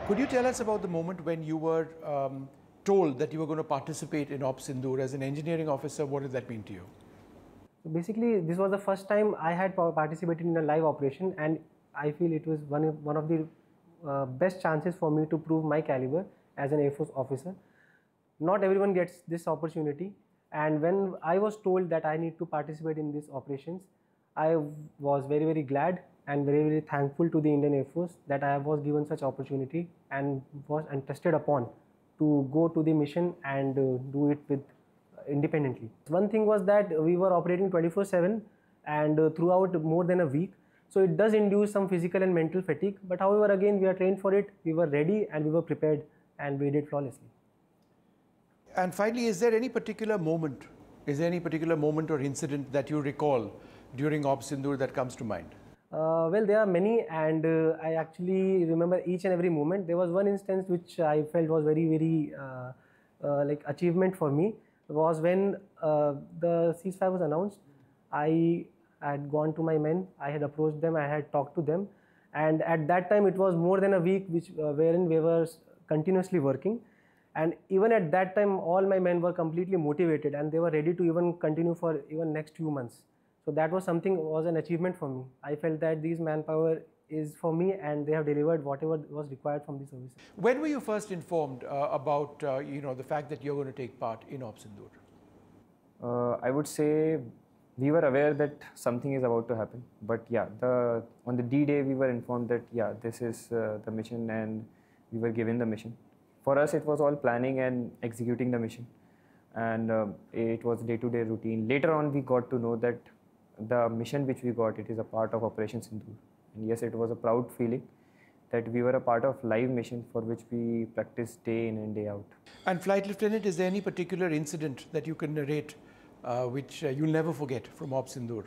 Could you tell us about the moment when you were told that you were going to participate in Ops Sindoor as an engineering officer? What did that mean to you? So basically, this was the first time I had participated in a live operation, and I feel it was one of the best chances for me to prove my caliber as an Air Force officer. Not everyone gets this opportunity, and when I was told that I need to participate in these operations, I was very glad and very thankful to the Indian Air Force that I was given such opportunity and was trusted upon to go to the mission and do it with independently. One thing was that we were operating 24/7 and throughout more than a week, so it does induce some physical and mental fatigue, but however, again, we are trained for it, we were ready and we were prepared, and we did flawlessly. And finally, is there any particular moment or incident that you recall during Ops Sindoor that comes to mind? Well, there are many, and I actually remember each and every moment. There was one instance which I felt was very like achievement for me, was when the ceasefire was announced. I had gone to my men, I had approached them, I had talked to them, and at that time it was more than a week wherein we were continuously working, and even at that time all my men were completely motivated and they were ready to even continue for even next few months. So that was an achievement for me. I felt that these manpower is for me and they have delivered whatever was required from the service. When were you first informed about the fact that you're going to take part in Ops Sindoor? I would say we were aware that something is about to happen, but yeah, on the D-Day we were informed that yeah, this is the mission, and we were given the mission. For us, it was all planning and executing the mission, and it was day-to-day routine. Later on, we got to know that the mission which we got, it is a part of Operation Sindoor. And yes, it was a proud feeling that we were a part of live mission for which we practiced day in and day out. And Flight Lieutenant, is there any particular incident that you can narrate which you'll never forget from Ops Sindoor?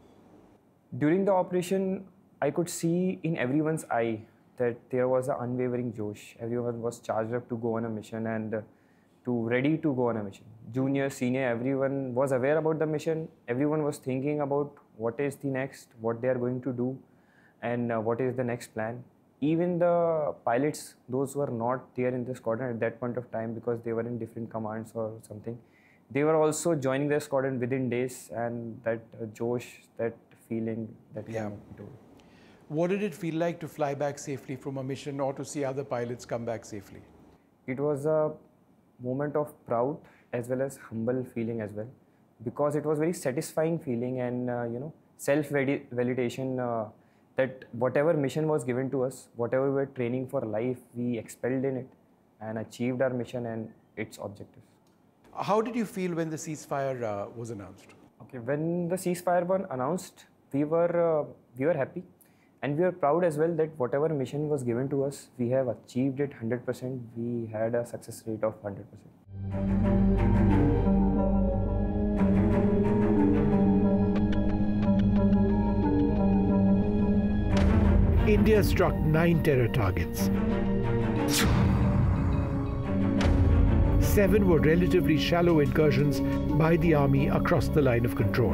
During the operation, I could see in everyone's eye that there was an unwavering josh. Everyone was charged up to go on a mission and ready to go on a mission. Junior, senior, everyone was aware about the mission. Everyone was thinking about what is the next, what they are going to do, and what is the next plan. Even the pilots, those who were not there in the squadron at that point of time because they were in different commands or something, they were also joining the squadron within days, and that josh, that feeling that came to. What did it feel like to fly back safely from a mission or to see other pilots come back safely? It was a moment of proud as well as humble feeling as well, because it was very satisfying feeling and self-validation that whatever mission was given to us, whatever we were training for life, we excelled in it and achieved our mission and its objectives. How did you feel when the ceasefire was announced? Okay, when the ceasefire was announced, we were happy. And we are proud as well that whatever mission was given to us, we have achieved it 100%. We had a success rate of 100%. India struck 9 terror targets. 7 were relatively shallow incursions by the army across the line of control.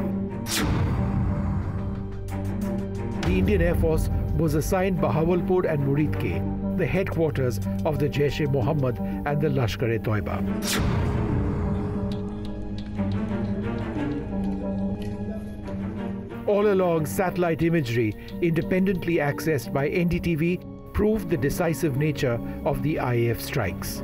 The Indian Air Force was assigned Bahawalpur and Muridke, the headquarters of the Jaish-e-Mohammed and the Lashkar-e-Toiba. All along, satellite imagery, independently accessed by NDTV, proved the decisive nature of the IAF strikes.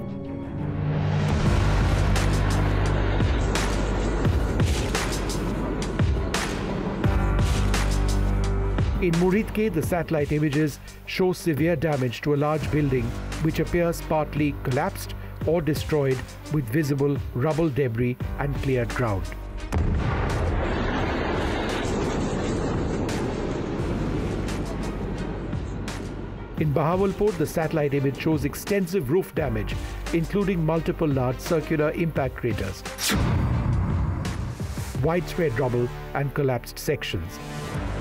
In Muridke, the satellite images show severe damage to a large building which appears partly collapsed or destroyed with visible rubble debris and cleared ground. In Bahawalpur, the satellite image shows extensive roof damage, including multiple large circular impact craters, widespread rubble and collapsed sections.